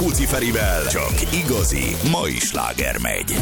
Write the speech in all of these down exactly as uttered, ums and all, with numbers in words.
Puci Ferivel csak igazi mai sláger megy.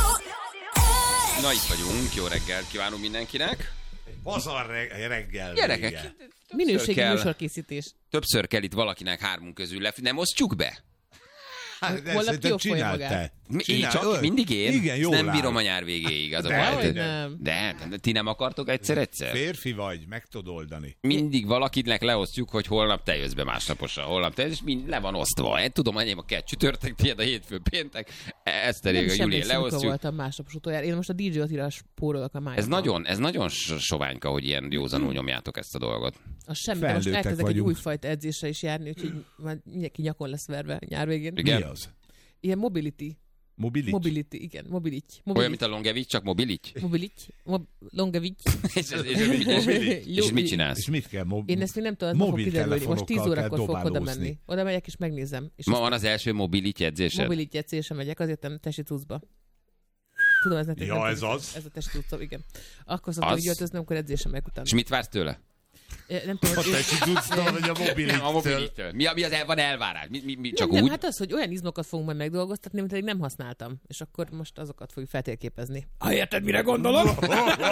Na, itt vagyunk, jó reggelt kívánunk mindenkinek. Pazar reggel. Gyerekek, minőségi műsorkészítés. Többször kell itt valakinek hármunk közül lef... Nem osztjuk be? Hát, de holnap szerintem csináld te. Mi, én Csinál, csak öl. mindig én? Igen, jól nem áll. bírom a nyár végéig. Az a De, baj. de, nem. De, de, ti nem akartok egyszer-egyszer? Férfi vagy, meg tudod oldani. Mindig valakinek leosztjuk, hogy holnap te jössz be másnaposan, holnap te jössz, és mind le van osztva. Én tudom, enyém a kell csütörtök, tiéd a hétfő, péntek, Eszterék, a Júlia leosztjuk. Voltam másnapos utoljára. Én most a dé dzsé Attilás spórolok a májában. Ez nagyon, ez nagyon soványka, hogy ilyen józanul nyomjátok ezt a dolgot. Az semmi, de most Felnőttek elkezdek egy vagyunk. újfajta edzésre is járni, úgyhogy már mindenki nyakon lesz verve nyár végén. Igen. Mi az? Ilyen mobility. Mobility? Mobility, igen, mobility. Olyan, mint a Longevics, csak mobilit. Mobility. Mob- Longevich. és, és, és, és, és mit csinálsz? És mit kell? Mob- Én ezt még nem tudom, ez ma fog kiderülni. Most tíz mobiltelefonokkal órakor kell fogok oda dobálózni. menni. Oda megyek és megnézem. És Ma van az első mobilit edzésed? mobility edzésre megyek, azért nem testi cuccba. Tudom, ez nektek Ja, nem ez tudom, az? Ez a testi cuccom, igen. Akkor szoktam, Az? hogy öltöznöm, akkor edzésre megyek utána. És mit vársz tőle? Eh, Nem tudom, A hogy- tesi tudsztól, vagy a Nem, a mobilittől. mobilittől. Mi, a- mi az el, van elvárás? Mi, mi, mi, csak nem, nem, úgy? hát az, hogy olyan izmokat fogunk majd megdolgoztatni, amit eddig nem használtam. És akkor most azokat fogjuk feltérképezni. Ha érted, mire gondolok?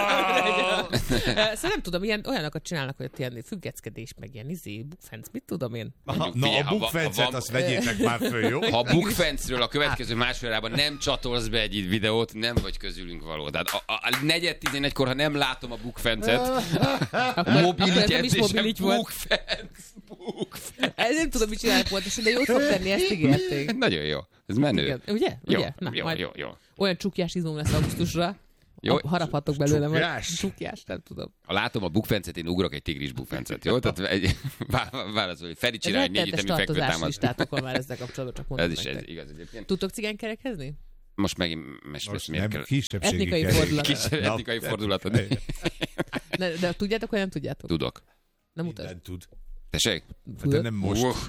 Szóval nem tudom, ilyen, olyanokat csinálnak, hogy ott ilyen függeckedés, meg ilyen izé, bukfenc, mit tudom én. Aha, Figyelj, Na, ha a va- ha bukfencet, van- azt vegyétek már föl, jó? Ha a bukfencről a következő másfél órában nem csatolsz be egy videót, nem vagy közülünk való. Tehát a, a, a negyed tizenegykor, ha nem látom a bukfencet, Akkor, mobilit akkor nem is edzésem, mobilit volt. bukfenc, bukfenc. Ez nem tudom, mit csinálnak pontosan, de jót fog tenni, ezt ígérték. Nagyon jó. Ez menő. Igen. Ugye? Jó, Ugye? Na, jó, majd jó, jó. olyan csukjás izom lesz augusztusra. Jó. Jó. Haraphatok belőle. majd. Csukjás? Csukjás, nem tudom. Ha látom a bukfencet, én ugrok egy tigris bukfencet, jó? Tehát egy, válaszol, hogy Feri csinál egy négy Rettenetes ütemi tartozás fekvőtámaszt. listátok van már ezzel kapcsolatban, csak mondom Ez is nektek. egy, igaz egyébként. Tudtok cigánykerekezni? Most megint most, Most miért nem, kell? kisebbségi Etnikai kerék. fordulat. Kis Na, etnikai fordulatod. Ne, de tudjátok, vagy nem tudjátok? Tudok. Nem mutasd. Mindent tud. Tessék? De nem most. Uff.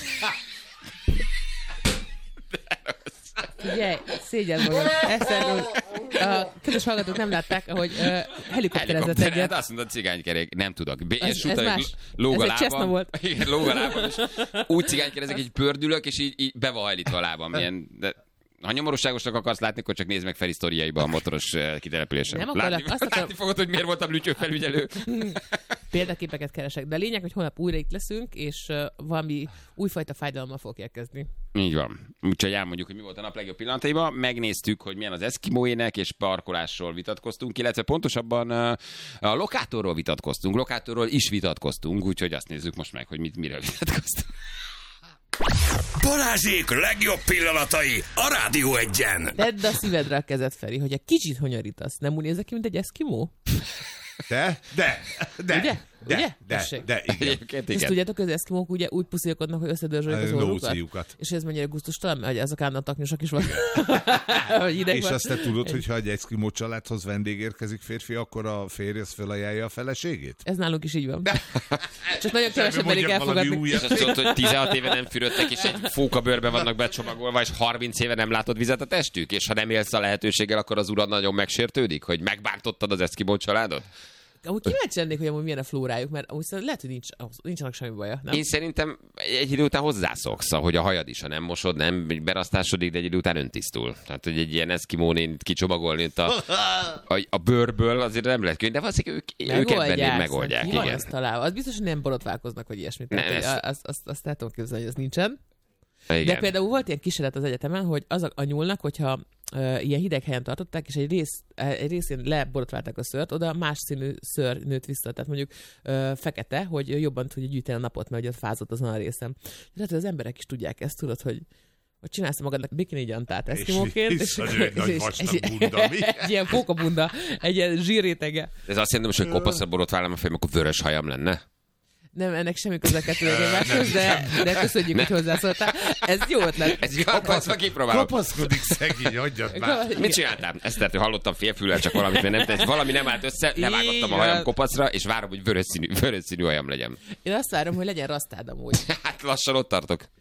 Figyelj, szégyen magad. Eszerről. A kedves hallgatók nem látták, ahogy uh, helikopterezett Hát egyet. azt mondod, cigánykerék, nem tudok. B- Ez- és utána ez egy más. lóg a Ez egy Cessna lábam. volt. Igen, lóg a lábam, és úgy cigánykerezek, így pördülök, és így, így be van hajlítva a lábam. Ilyen, de ha nyomorúságosnak akarsz látni, akkor csak nézd meg Feri sztoriaiba a motoros eh, kitelepülésen. Nem akarok, látni, azt akarom- látni fogod, hogy miért voltam lütyőfelügyelő. Példaképeket keresek. De a lényeg, hogy holnap újra itt leszünk, és uh, valami újfajta fájdalommal fogok érkezni. Így van. Úgyhogy elmondjuk, hogy mi volt a nap legjobb pillanataiban. Megnéztük, hogy milyen az eszkimóének, és parkolásról vitatkoztunk, illetve pontosabban uh, a lokátorról vitatkoztunk. Lokátorról is vitatkoztunk, úgyhogy azt nézzük most meg, hogy mit, miről vitatkoztunk. Balázsék legjobb pillanatai a Rádió Egyen. Tedd a szívedre a kezed, Feri, hogy egy kicsit honyorítasz. Nem úgy nézek ki, mint egy eszkimó? De? De? De? Ugye? De? Ugye? De? Tessék. De? Igen. Egyébként És igen. tudjátok, hogy az eszkimók ugye úgy puszilkodnak, hogy összedörzsölik az orrukat? Lóciukat. És ez mennyire gusztustalan, hogy ezek állandóan taknyosak is vannak. Hogy hideg És van. azt te tudod, hogy ha egy eszkimó családhoz vendég érkezik férfi, akkor a férj az felajánlja a feleségét? Ez nálunk is így van. Csak nagyon kevesebb Mondjak merik valami elfogadni. újat. És azt mondod, hogy tizenhat éve nem fürödtek, és egy fókabőrbe vannak becsomagolva, és harminc éve nem látod vizet a testük, és ha nem élsz a lehetőséggel, akkor az urad nagyon megsértődik, hogy megbántottad az eszkimó családot? Amúgy kíváncsi lennék, hogy amúgy milyen a flórájuk, mert amúgy szerintem lehet, hogy nincs, nincsenek semmi baja, nem? Én szerintem egy idő után hozzászoksz, hogy a hajad is, ha nem mosod, nem berasztásodik, de egy idő után öntisztul. Tehát, hogy egy ilyen eszkimónét kicsomagolni itt a, a, a bőrből azért nem lehet könnyű, de valószínűleg ők, ők ebben megoldják. Ki van Igen. ezt találva? Az biztos, hogy nem borotválkoznak, vagy ilyesmit. Nem, Tehát, ez- hogy azt, azt, azt el tudom képzelni, hogy ez nincsen. Igen. De például volt ilyen kísérlet az egyetemen, hogy az a, a nyúlnak, hogyha uh, ilyen hideg helyen tartották, és egy, rész, egy részén leborotválták a szőrt, oda más színű szőr nőtt vissza. Tehát mondjuk uh, fekete, hogy jobban tudja gyűjteni a napot, mert ugye fázott azon a részen. Tehát az emberek is tudják ezt, tudod, hogy hogy csinálsz magadnak bikini gyantát eszkimóként, és visszagyő egy nagy vastag bunda, mi? egy ilyen pókabunda, egy ilyen zsírrétege. Ez azt jelenti, hogy kopaszra borotválom a fejem, akkor vörös hajam lenne? Nem, ennek semmi köze a kettő egymáshoz, de, de köszönjük, hogy hozzászóltál. Ez jó ötlet. Ez kapaszra kipróbálom. Kapaszkodik szegény, hagyjad már. Mit csináltál? Esztertől hallottam félfüllel, csak valamit, mert nem, valami nem állt össze, levágottam a hajam kopaszra, és várom, hogy vörös színű, vörös színű hajam legyen. Én azt várom, hogy legyen rasztád amúgy. Hát lassan ott tartok.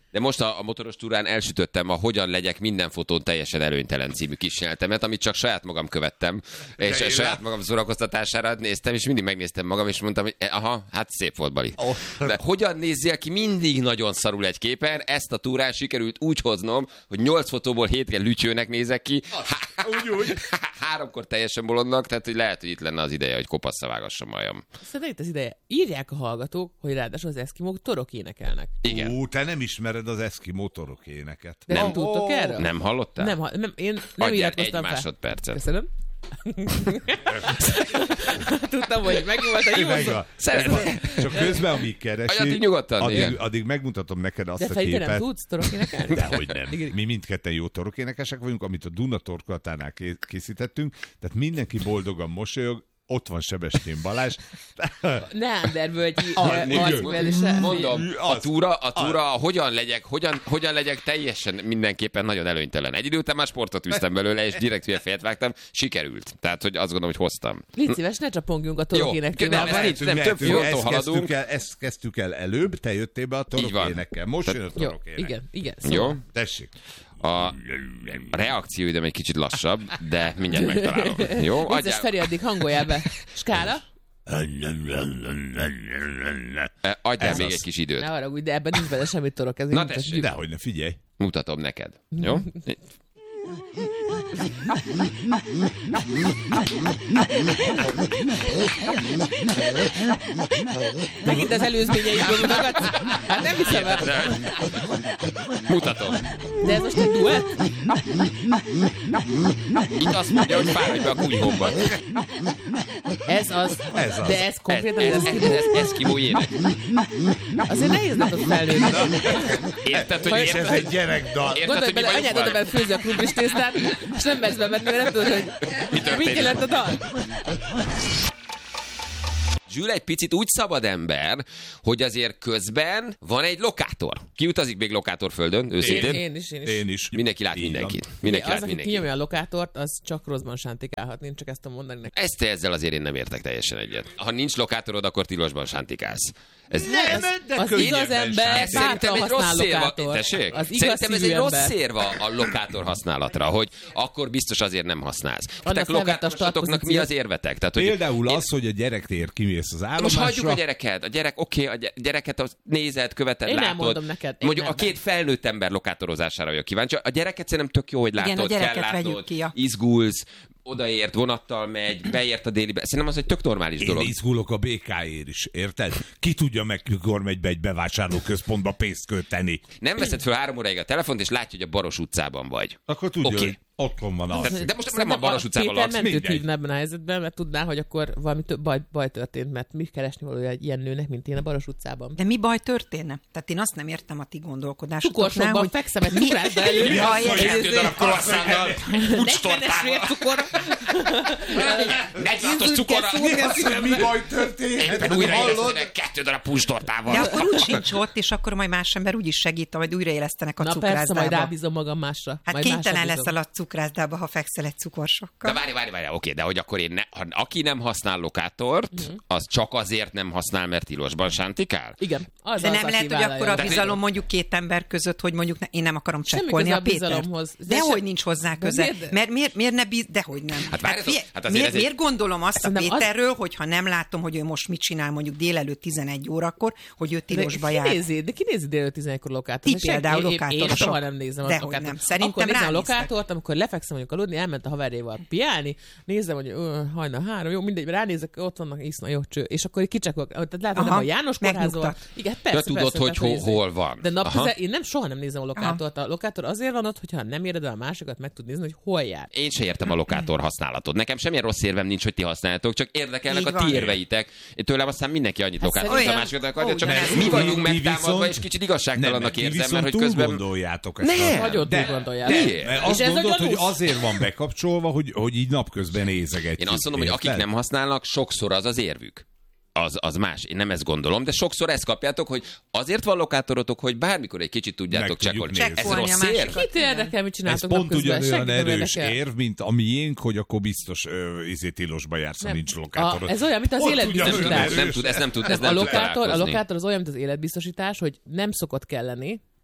De most a, a motoros túrán elsütöttem a Hogyan legyek minden fotón teljesen előnytelen című kísérletemet, amit csak saját magam követtem, és a saját magam szórakoztatására néztem, és mindig megnéztem magam, és mondtam, hogy aha, hát szép volt, Bali. Oh. De hogyan nézzél ki mindig nagyon szarul egy képen, ezt a túrán sikerült úgy hoznom, hogy nyolc fotóból hétken lütyőnek nézek ki, Úgy, úgy. háromkor teljesen bolondnak, tehát hogy lehet, hogy itt lenne az ideje, hogy kopaszszavágassam majom. Szerintem itt az ideje. Írják a hallgatók, hogy ráadásul az eszkimók torok énekelnek. Igen. Ú, te nem ismered az eszkimó torok éneket. De nem, nem Oh, tudtok erről? Nem hallottál? Nem, ha- nem én nem Adjál egy iratkoztam fel. másodpercet. Köszönöm. Tudtam, hogy megvolt a jó szó. Megvan. Szeretném. Csak közben, amíg keresi, Addig nyugodtan, addig, igen. addig megmutatom neked azt De a Feri, te nem képet. tudsz torok énekelni? Dehogy nem. Igen. Mi mindketten jó torokénekesek vagyunk, amit a Duna torkolatánál ké- készítettünk, tehát mindenki boldogan mosolyog, ott van Sebestyén Balázs. Neandervölgyi igen. arcvelése. Mondom, a Az. túra, a túra hogyan legyek, hogyan, hogyan legyek teljesen mindenképpen nagyon előnytelen. Egy idő után már sportot üztem belőle, és direkt hülye fejet vágtam, sikerült. Tehát, hogy azt gondolom, hogy hoztam. Légy szíves, ne csapongjunk a torok Jó, énektével. nem, Mehetünk, nem, több mehetünk. fronton ezt haladunk. kezdtük el, ezt kezdtük el előbb, te jöttél be a Így van. torokénekkel. Most jön a Jó, torokének. igen, igen. Jó? Szóval. Tessék. A reakcióidőm egy kicsit lassabb, de mindjárt megtalálom. Jó? Vicces Adjál, Feri, addig hangoljál be. Skála? adjál Ez még az. egy kis időt. Ne haragudj, de ebben nincs bele semmi torok. Ez Na így tessék. mutat- Dehogy ne, figyelj. Mutatom neked. Jó? Megint az előzményeidből mutogatsz? Hát nem hiszem el. Mutatom. De ez most egy duett? Itt azt mondja, hogy fáradj be a kunyhomba. Ez az. Ez az. De ez konkrétan Ez, az ez, eszkimó. ez eszkimó ének. Azért nehéz neked felnőni. Érted, hogy És ez érted? egy gyerekdal. Érted, Gondolj hogy mi bele, vagyunk anyád oda már? bele főzi a krumplis tésztát, és nem megy be, mert nem tudod, hogy mit történik? jelent a dal. Zsül egy picit úgy szabad ember, hogy azért közben van egy lokátor. Ki utazik még lokátorföldön, Én, őszintén? én is, én is. Én is. Mindenki lát Így van. mindenkit. Mindenki az, lát aki mindenkit. kinyomja a lokátort, az csak rosszban sántikálhat. Én csak ezt tudom mondani neki. Ezt ezzel azért én nem értek teljesen egyet. Ha nincs lokátorod, akkor tilosban sántikálsz. Ez, Nem, ez, de Az könnyebben igaz ember ez szerintem bátran egy rossz használ szélva. lokátort. Tessék? Az igaz Szerintem ez szívű egy rossz ember. szérva a lokátor használatra, hogy akkor biztos azért nem használsz. Tehát felvett a lokátorosatoknak mi az érvetek? Tehát, hogy Például én- az, hogy a gyerektér kimész az Most állomásra. hagyjuk a gyereket. A gyerek, oké, okay, a gyereket azt nézed, követed, Én nem látod. mondom neked, én Mondjuk nem. a két felnőtt ember lokátorozására vagyok kíváncsi. A gyereket szerintem tök jó, hogy látod, Igen, a gyereket kell látnod, vegyük ki, ja. izgulsz, odaért, vonattal megy, beért a délibe. Szerintem az egy tök normális Én dolog. izgulok a bé ká-ért is, érted? Ki tudja meg, mikor megy be egy bevásárlóközpontba pénzt költeni. Nem veszed fel három óráig a telefont, és látja, hogy a Baros utcában vagy. Akkor tudja, Oké. hogy otthon van az. Tehát- de most nem Szerintem a Baros utcában Péter laksz, mentőt mindegy. hívna ebben a helyzetben, mert tudná, hogy akkor valami több baj, baj történt, mert mi keresni valója egy ilyen nőnek, mint én a Baros utcában. De mi baj történne? Tehát én azt nem értem a ti gondolkodásotoknál, Cukorsokban hogy fekszem egy cukrászda elő. Mi a Kettő darab croissanttal, negyvenes vércukor. negyvenhatos cukorra, Mi baj történt? éppen újraélesztenek kettő darab de pustortával. akkor úgy sincs ott, és akkor majd más ember úgy is segít, majd újraélesztenek a Na persze, majd cukrászdába. rábízom magam másra. Hát majd kénytelen másra leszel bízom. a cukrászdába, ha fekszel egy cukorsokkal. De várj, várj, várj, oké, de hogy akkor én ne, ha, aki nem használ lokátort, az csak azért nem használ, mert tilosban sántikál? Igen, az De az, nem aki lehet, hogy vállalja. akkor a De- bizalom mondjuk két ember között, hogy mondjuk ne, én nem akarom Semmi csekkolni köze a a Pétert. bizalomhoz. De Dehogy se- nincs hozzá De köze. miért- Mert miért, miért ne biz... Dehogy nem. Hát várjatok, figyelj, hát azért miért, ez egy- miért gondolom azt a Szerintem az- Péterről, hogyha nem látom, hogy ő most mit csinál mondjuk délelőtt tizenegy órakor, hogy ő tilosba de jár. kinézi, de kinézi délelőtt tizenegykor lokátort? Ti És senki- például én- Én, én lokátorosok. soha nem nézem a Dehogy lokátort. nem. Szerintem Akkor nézem a ránéztek. lokátort, amikor lefekszem mondjuk aludni, elment a haverjával piálni, nézem, hogy ö, hajnal három, jó, mindegy, ránézek, ott vannak, iszna, jó cső, és akkor kicsekolok. Tehát látod, nem Aha, a János kórházban. megnyugtat. Igen, Te persze, tudod, persze, hogy persze, hol, nézni. hol van. De Aha. napközel, én nem soha nem nézem a lokátort. A lokátor azért van ott, hogyha nem éred el a másikat, meg tud nézni, hogy hol jár. Én se értem a lokátor használatot. Nekem semmilyen rossz érvem nincs, hogy ti használjátok, csak érdekelnek Így a ti van. érveitek. Én tőlem aztán mindenki annyit Hát lokátor, a olyan- másikat akarja, Ó, csak de mi nem. vagyunk Ti megtámadva, viszont- és kicsit Nem, igazságtalannak mert ti érzem, viszont mert hogy túl közben... gondoljátok ezt. Nem. a- Nagyon De- túl gondolják. de- Miért? mert És Azt ez a gondolod, hogy gyanús. azért van bekapcsolva, hogy, hogy így napközben nézegetjük. Én azt mondom, hogy akik érted? nem használnak, sokszor az az érvük. Az, az más. Én nem ezt gondolom, de sokszor ezt kapjátok, hogy azért van lokátorotok, hogy bármikor egy kicsit tudjátok Meg tudjuk csekkolni. nézni. Ez Csekkolni a rossz érv? másikat. Kit érdekel, mit Ez csináltok pont napközben? ugyanolyan Senkit nem erős érdekel. érv, mint a miénk, hogy akkor biztos ö, izé tilosba jársz, ha Nem. nincs lokátorod. A- ez olyan, mint az Ott életbiztosítás. ugyanolyan Ez nem erős. tud, ez nem tud, ez Nem, nem a tud lokátor, a találkozni. lokátor az olyan, mint az életbiztosítás, hogy nem szokott kelleni,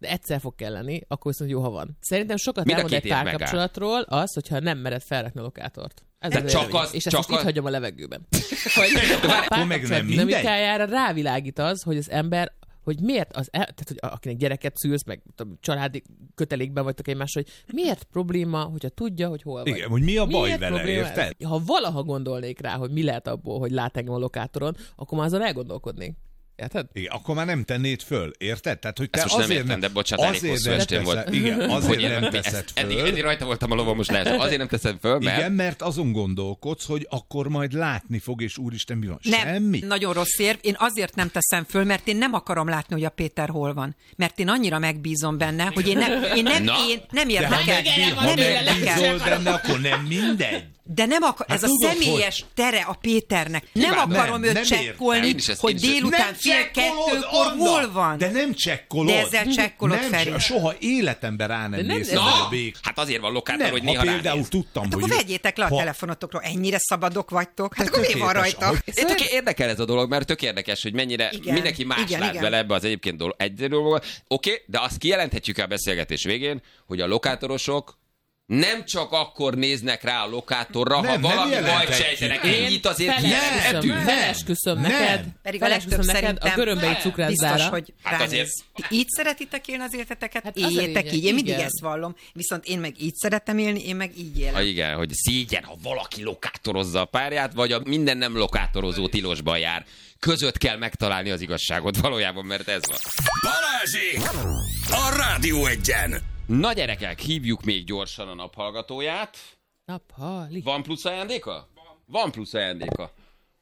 de egyszer fog kelleni, akkor viszont jó, ha van. Szerintem sokat Mind a elmond két egy év megáll. párkapcsolatról az, hogyha nem mered felrakni a lokátort. Ez De az csak vélemény. az- És ezt csak most itt az- hagyom a levegőben. Hogy a meg párkapcsolat nem mindegy. dinamikájára rávilágít az, hogy az ember hogy miért az, el, tehát hogy akinek gyereket szülsz, meg tudom, családi kötelékben vagytok egymással, hogy miért probléma, hogyha tudja, hogy hol vagy. Igen, hogy mi a baj Miért vele, probléma érted? ez? Ha valaha gondolnék rá, hogy mi lehet abból, hogy lát engem a lokátoron, akkor már azon elgondolkodnék. Érted? Igen, akkor már nem tennéd föl, érted? Tehát, hogy te Ezt most nem azért értem, de bocsánat, elég azért hosszú nem estém teszed- volt. Igen, azért Hogy nem én- teszed ezt- eddig, föl. eddig rajta voltam a lovon, most lehet. Azért nem teszed föl, mert... Igen, mert azon gondolkodsz, hogy akkor majd látni fog, és úristen, mi van? Nem, Semmi. nagyon rossz érv. Én azért nem teszem föl, mert én nem akarom látni, hogy a Péter hol van. Mert én annyira megbízom benne, hogy én nem, én nem, Na. én nem De ha, érdekel. megbíz, ha Nem érdekel. megbízol benne, akkor nem mindegy. De nem akar, Hát ez a tudod, személyes tere a Péternek. Nem Nyilván akarom nem, őt nem csekkolni, értem. Én is ezt- hogy én is ezt- délután Nem fél csekkolod, kettőkor Anna! hol van. De nem csekkolod. De ezzel csekkolod, nem, Feri. soha életemben rá nem De nem- mész Na! ezzel a bék. Hát azért van lokátor, Nem, hogy ha néha például ránéz. tudtam, Hát hogy... akkor vegyétek le a ha- telefonotokról, ennyire szabadok vagytok. Hát De akkor mi van tökéletes, rajta? ahogy- Én tök érdekel ez a dolog, mert tök érdekes, hogy mennyire Igen, mindenki más igen, lát igen. bele ebbe az egyébként dolog, egy dologba. Oké, de azt kijelenthetjük el a beszélgetés végén, hogy a lokátorosok nem csak akkor néznek rá a lokátorra, Nem, ha nem valami bajt jelenthetjük. sejtenek. Én Ennyit azért Felesküszöm, kijelenthetünk. felesküszöm Nem. neked, Pedig a felesküszöm legtöbb neked a szerintem görömbei biztos, cukrászdára. hogy Hát ránéz. azért- Ti így szeretitek élni az életeteket? Hát az a Éljétek lényeg, így. Én mindig igen. ezt vallom. Viszont én meg így szeretem élni, én meg így élek. Ha igen, hogy szégyen, ha valaki lokátorozza a párját, vagy a minden nem lokátorozó tilosban jár. Között kell megtalálni az igazságot valójában, mert ez van. Balázsék! A Rádió Egyen! Na gyerekek, hívjuk még gyorsan a naphallgatóját. Naphali. Van plusz ajándéka? Van plusz ajándéka.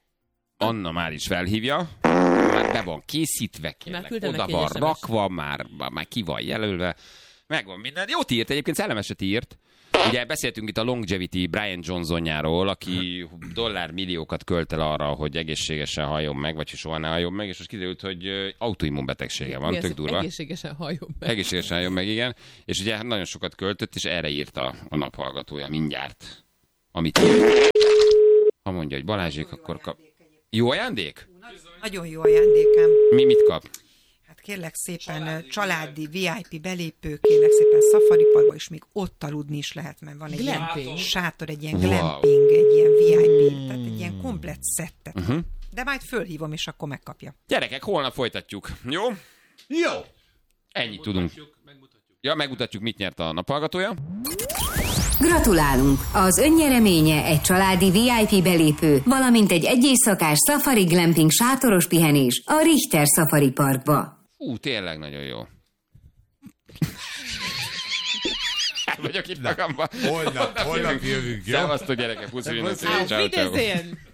Anna már is felhívja. Már be van készítve, Már kérlek. küldtem Oda neki van egy es em es. rakva, már, már ki van jelölve. Megvan minden. Jót írt, egyébként szellemeset írt. Ugye beszéltünk itt a Longevity Brian Johnsonjáról, aki dollármilliókat költ el arra, hogy egészségesen halljon meg, vagy hogy soha ne halljon meg, és most kiderült, hogy ö, autoimmun betegsége van, Mi az, tök hogy durva. Egészségesen halljon meg. Egészségesen halljon meg, igen. És ugye hát nagyon sokat költött, és erre írta a naphallgatója mindjárt. Amit írt. Ha mondja, hogy Balázsék, akkor kap... Jó ajándék? Nagyon jó ajándékem. Mi mit kap? Hát kérlek szépen családi, családi vé i pé belépő, kérlek szépen Safari Parkba, és még ott aludni is lehet, mert van egy Glamping. ilyen sátor, egy ilyen Wow. glamping, egy ilyen vé i pé, tehát egy ilyen komplett szettet. Mhm. Uh-huh. De majd fölhívom, és akkor megkapja. Gyerekek, holnap folytatjuk. Jó? Jó. Ennyit tudunk. Ja, megmutatjuk, mit nyert a naphallgatója. Gratulálunk! Az önnyereménye egy családi vé i pé belépő, valamint egy egyéjszakás Safari Glamping sátoros pihenés a Richter Safari Parkba. Ú, tényleg nagyon jó. El vagyok itt magamban. Holnap, holnap jövünk, jó? Szevasztok gyerekek, puszi, Szevasztok. ciao, ciao. Wiedersehen!